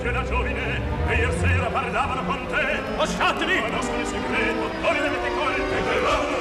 voce da giovine, e ier sera parlavano con te. Lasciateli! Ma nascono il segreto, ora ne avete colte.